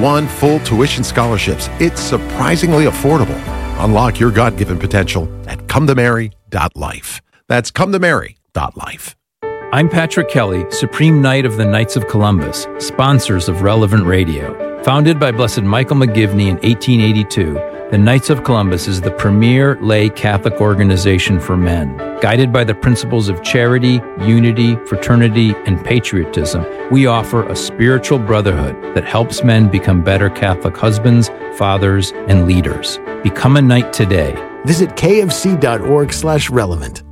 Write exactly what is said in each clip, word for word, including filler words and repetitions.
one full tuition scholarships. It's surprisingly affordable. Unlock your God-given potential at come to mary dot life. That's come to mary dot life. I'm Patrick Kelly, Supreme Knight of the Knights of Columbus, sponsors of Relevant Radio. Founded by Blessed Michael McGivney in eighteen eighty-two, the Knights of Columbus is the premier lay Catholic organization for men. Guided by the principles of charity, unity, fraternity, and patriotism, we offer a spiritual brotherhood that helps men become better Catholic husbands, fathers, and leaders. Become a knight today. Visit kfc.org slash relevant.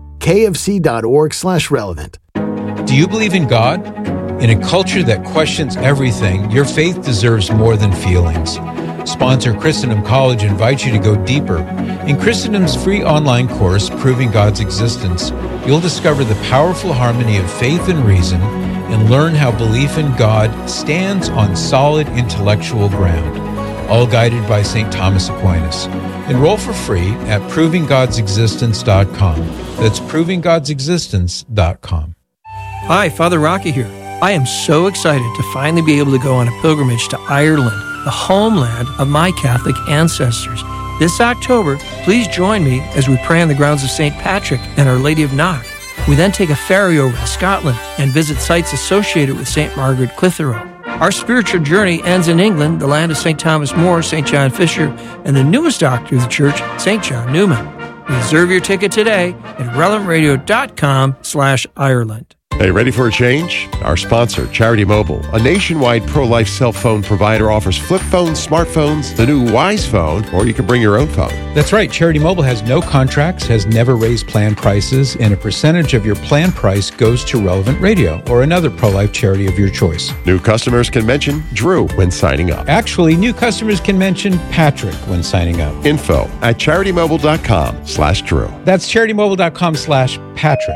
kfc.org slash relevant. Do you believe in God? In a culture that questions everything, your faith deserves more than feelings. Sponsor Christendom College invites you to go deeper. In Christendom's free online course, Proving God's Existence, you'll discover the powerful harmony of faith and reason and learn how belief in God stands on solid intellectual ground, all guided by Saint Thomas Aquinas. Enroll for free at proving gods existence dot com. That's proving gods existence dot com. Hi, Father Rocky here. I am so excited to finally be able to go on a pilgrimage to Ireland, the homeland of my Catholic ancestors. This October, please join me as we pray on the grounds of Saint Patrick and Our Lady of Knock. We then take a ferry over to Scotland and visit sites associated with Saint Margaret Clitheroe. Our spiritual journey ends in England, the land of Saint Thomas More, Saint John Fisher, and the newest doctor of the church, Saint John Newman. Reserve your ticket today at relevant radio dot com slash Ireland. Hey, ready for a change? Our sponsor, Charity Mobile, a nationwide pro-life cell phone provider, offers flip phones, smartphones, the new Wise phone, or you can bring your own phone. That's right. Charity Mobile has no contracts, has never raised plan prices, and a percentage of your plan price goes to Relevant Radio or another pro-life charity of your choice. New customers can mention Drew when signing up. Actually, new customers can mention Patrick when signing up. Info at charitymobile.com slash Drew. That's charitymobile.com slash Patrick.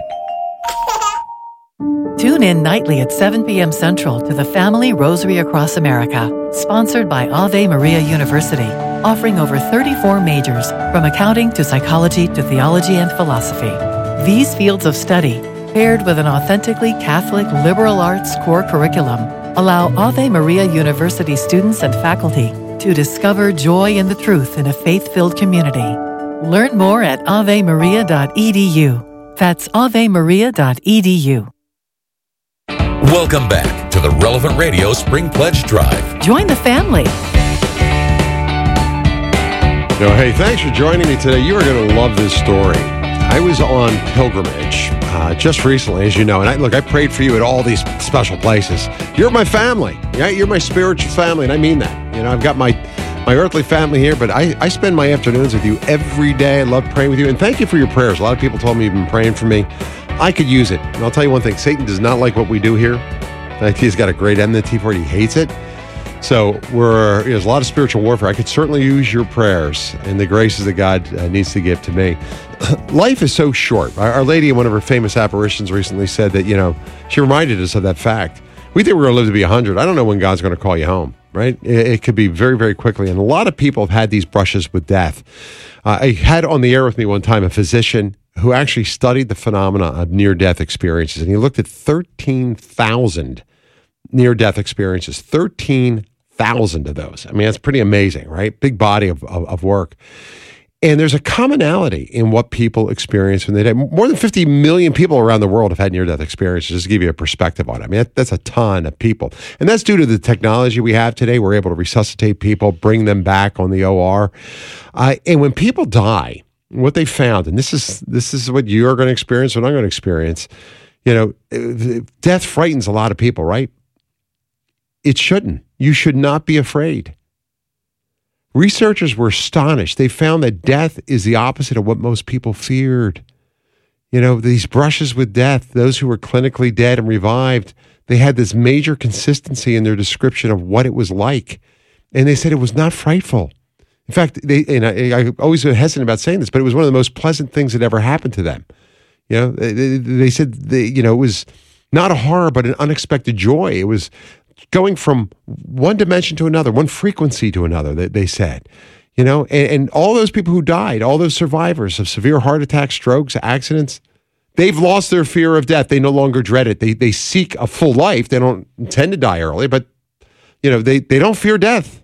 Tune in nightly at seven p.m. Central to the Family Rosary Across America, sponsored by Ave Maria University, offering over thirty-four majors, from accounting to psychology to theology and philosophy. These fields of study, paired with an authentically Catholic liberal arts core curriculum, allow Ave Maria University students and faculty to discover joy in the truth in a faith-filled community. Learn more at ave maria dot e d u. That's ave maria dot e d u. Welcome back to the Relevant Radio Spring Pledge Drive. Join the family. No, hey, thanks for joining me today. You are going to love this story. I was on pilgrimage uh, just recently, as you know, and I, look, I prayed for you at all these special places. You're my family. Yeah, you're my spiritual family, and I mean that. You know, I've got my my earthly family here, but I, I spend my afternoons with you every day. I love praying with you, and thank you for your prayers. A lot of people told me you've been praying for me. I could use it. And I'll tell you one thing, Satan does not like what we do here. In fact, he's got a great enmity for it. He hates it. So we're, you know, there's a lot of spiritual warfare. I could certainly use your prayers and the graces that God uh, needs to give to me. Life is so short. Our, Our Lady in one of her famous apparitions recently said that, you know, she reminded us of that fact. We think we're going to live to be one hundred. I don't know when God's going to call you home, right? It, it could be very, very quickly. And a lot of people have had these brushes with death. Uh, I had on the air with me one time a physician who actually studied the phenomena of near-death experiences, and he looked at thirteen thousand near-death experiences, thirteen thousand of those. I mean, that's pretty amazing, right? Big body of, of, of work. And there's a commonality in what people experience when they die. More than fifty million people around the world have had near-death experiences, just to give you a perspective on it. I mean, that, that's a ton of people. And that's due to the technology we have today. We're able to resuscitate people, bring them back on the O R. Uh, and when people die, what they found, and this is this is what you're going to experience, what I'm going to experience, you know, death frightens a lot of people, right? It shouldn't. You should not be afraid. Researchers were astonished. They found that death is the opposite of what most people feared. You know, these brushes with death, those who were clinically dead and revived, they had this major consistency in their description of what it was like. And they said it was not frightful. In fact, they and I, I always been hesitant about saying this, but it was one of the most pleasant things that ever happened to them. You know, they, they said, they, you know, it was not a horror, but an unexpected joy. It was going from one dimension to another, one frequency to another, they, they said. You know, and, and all those people who died, all those survivors of severe heart attacks, strokes, accidents, they've lost their fear of death. They no longer dread it. They they seek a full life. They don't intend to die early, but, you know, they, they don't fear death.